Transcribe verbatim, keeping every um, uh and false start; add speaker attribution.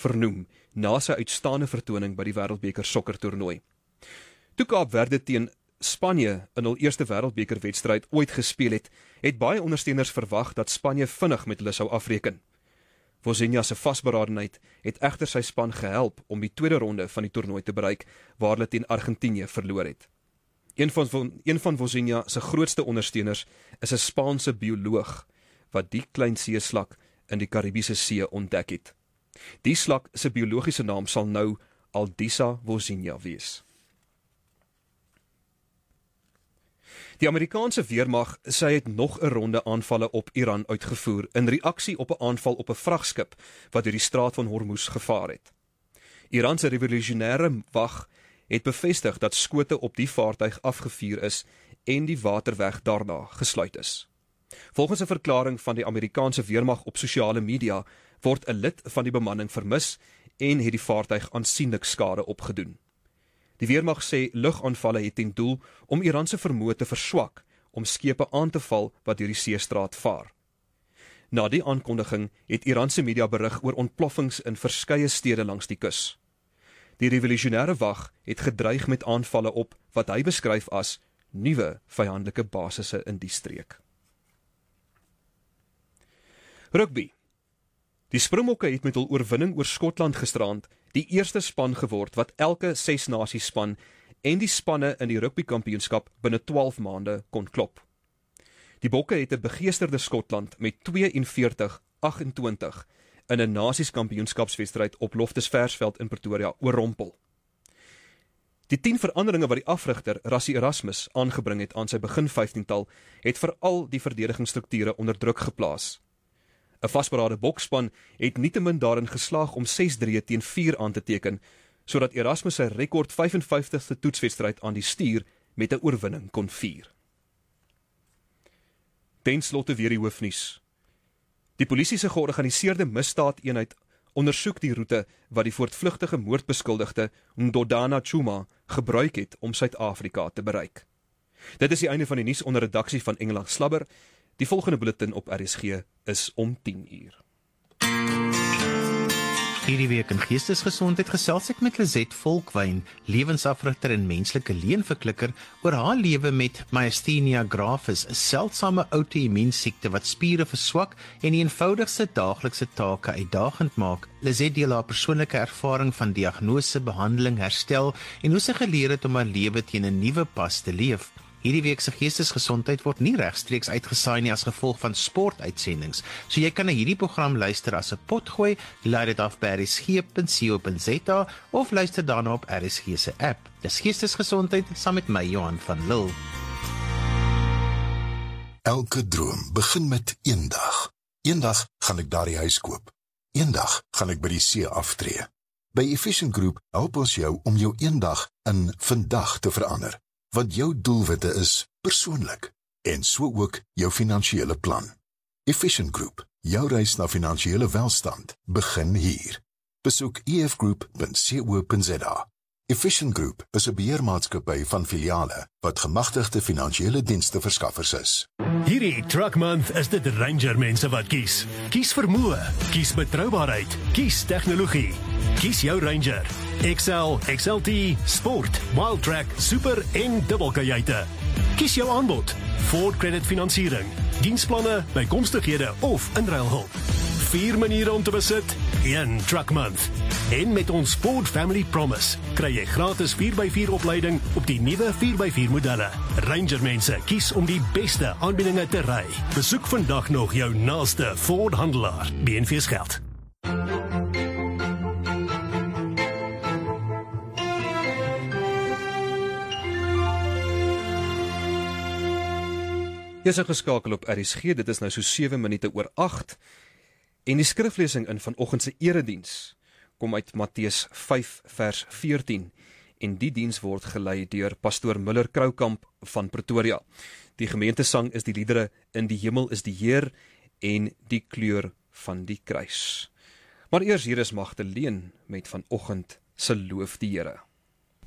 Speaker 1: vernoem na sy uitstaande vertoning by die Wêreldbeker sokkertoernooi. Toe Kaapverde teen Spanje in hul eerste Wêreldbekerwedstryd ooit gespeel het, het baie ondersteuners verwag dat Spanje vinnig met hulle sou afreken. Vozinha se vasberadenheid het egter sy span gehelp om die tweede ronde van die toernooi te bereik, waar hulle teen Argentinië verloor het. Een van, een van Vozinha se grootste ondersteuners is 'n Spaanse bioloog, wat die klein seeslak in die Karibiese See ontdek het. Die slak se biologiese naam sal nou Aldisa Vozinha wees. Die Amerikaanse weermag sê hy het nog 'n ronde aanvalle op Iran uitgevoer in reaksie op 'n aanval op 'n vragskip wat deur die straat van Hormuz gevaar het. Iran se revolusionêre wag het bevestig dat skote op die vaartuig afgevuur is en die waterweg daarna gesluit is. Volgens 'n verklaring van die Amerikaanse weermag op sosiale media word 'n lid van die bemanning vermis en het die vaartuig aansienlik skade opgedoen. Die weermag sê lugaanvalle het ten doel om Iran se vermoë te verswak om skepe aan te val wat deur die seestraat vaar. Na die aankondiging het Iran se media berig oor ontploffings in verskeie stede langs die kus. Die revolusionêre wag het gedreig met aanvalle op wat hy beskryf as nuwe vyandelike basisse in die streek. Rugby. Die Springbokke het met hul oorwinning oor Skotland gisterand die eerste span geword wat elke ses nasies span en die spanne in die rugbykampioenskap binne twaalf maande kon klop. Die Bokke het 'n begeesterde Skotland met twee en veertig agt-en-twintig in 'n nasieskampioenskapswedstryd op Loftus Versfeld in Pretoria oorrompel. Die tien veranderinge wat die afrigter Rassie Erasmus aangebring het aan sy begin vyftiental het veral die verdedigingsstrukture onder druk geplaas. 'n Vasberade Bokspan het nietemin daarin geslaag om ses drie teen vier aan te teken, sodat Erasmus sy rekord vyf en vyftigste toetswedstryd aan die stuur met 'n oorwinning kon vier. Ten slotte weer die hoofnuus. Die polisie se georganiseerde misdaadeenheid ondersoek die roete wat die voortvlugtige moordbeskuldigde Ndodana Chuma gebruik het om Suid-Afrika te bereik. Dit is die einde van die nuus onder redaksie van Engeland Slabber. Die volgende bulletin op R S G is om tien uur.
Speaker 2: Hierdie week in Geestesgesondheid gesels ek met Lizet Volkwyn, lewensafrigter en menslike leenverklikker, oor haar lewe met myasthenia gravis, 'n seldsame outoimmuunsiekte wat spiere verswak en die eenvoudigste daaglikse take uitdagend maak. Lizet deel haar persoonlike ervaring van diagnose, behandeling, herstel en hoe sy geleer het om haar lewe teen 'n nuwe pas te leef. Hierdie week se Geestesgesondheid word nie regstreeks uitgesaai nie as gevolg van sportuitsendings, so jy kan na hierdie program luister as 'n potgooi, laai dit af by r s g punt co punt z a of luister daarna op R S G se app. Dis Geestesgesondheid saam met my, Johan van Lille.
Speaker 3: Elke droom begin met eendag. Eendag gaan ek daardie huis koop. Eendag gaan ek by die see aftree. By Efficient Group help ons jou om jou eendag in vandag te verander. Want jou doelwitte is persoonlik en so ook jou finansiële plan. Efficient Group, jou reis na finansiële welstand, begin hier. Besoek e f group punt co punt z a. Efficient Group is 'n beheermaatskappy van filiale wat gemagtigde finansiële dienste verskaffers is.
Speaker 4: Hierdie Truck Month is dit Ranger mense wat kies. Kies vermoë, kies betroubaarheid, kies tegnologie. Kies jou Ranger. X L, X L T, Sport, Wildtrak, Super en dubbelkajuite. Kies jou aanbod. Ford Credit Finansiering, diensplanne, bykomstighede of inruilhulp. Vier maniere om te besit, een Truck Month. En met ons Ford Family Promise kry jy gratis vier by vier opleiding op die nuwe vier by vier modelle. Ranger mense kies om die beste aanbiedinge te ry. Besoek vandag nog jou naaste Ford handelaar. B N V's geld.
Speaker 1: Jy is geskakel op R S G, dit is nou so sewe minute oor agt, en die skriflesing in vanoggend se erediens kom uit Matteus vyf vers veertien, en die diens word gelei deur pastoor Müller Kroukamp van Pretoria. Die gemeentesang is die liedere In die hemel is die Heer en Die kleur van die kruis. Maar eers hier is Magdalene met vanoggend se loof die Here.